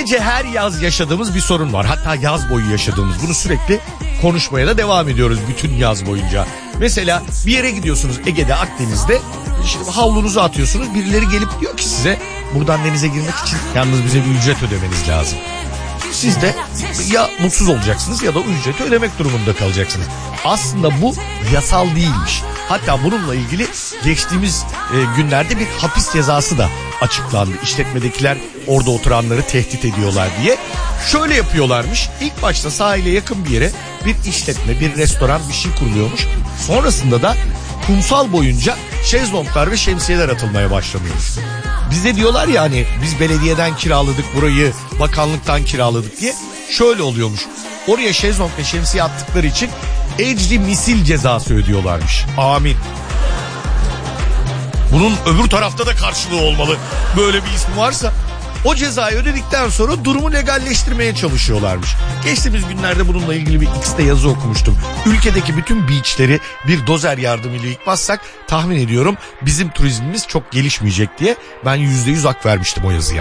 Bence her yaz yaşadığımız bir sorun var. Hatta yaz boyu yaşadığımız. Bunu sürekli konuşmaya da devam ediyoruz bütün yaz boyunca. Mesela bir yere gidiyorsunuz Ege'de, Akdeniz'de. Şimdi havlunuzu atıyorsunuz. Birileri gelip diyor ki size buradan denize girmek için yalnız bize bir ücret ödemeniz lazım. Siz de ya mutsuz olacaksınız ya da ücreti ödemek durumunda kalacaksınız. Aslında bu yasal değilmiş. Hatta bununla ilgili geçtiğimiz günlerde bir hapis cezası da açıklandı. İşletmedekiler orada oturanları tehdit ediyorlar diye. Şöyle yapıyorlarmış. İlk başta sahile yakın bir yere bir işletme, bir restoran, bir şey kuruluyormuş. Sonrasında da kumsal boyunca şezlonglar ve şemsiyeler atılmaya başlanıyormuş. Bize diyorlar ya hani biz belediyeden kiraladık burayı, bakanlıktan kiraladık diye. Şöyle oluyormuş. Oraya şezlong ve şemsiye attıkları için ecri misil cezası ödüyorlarmış. Amin. Bunun öbür tarafta da karşılığı olmalı. Böyle bir ismi varsa. O cezayı ödedikten sonra durumu legalleştirmeye çalışıyorlarmış. Geçtiğimiz günlerde bununla ilgili bir X'te yazı okumuştum. Ülkedeki bütün beachleri bir dozer yardımıyla yıkmazsak tahmin ediyorum bizim turizmimiz çok gelişmeyecek diye ben %100 hak vermiştim o yazıya.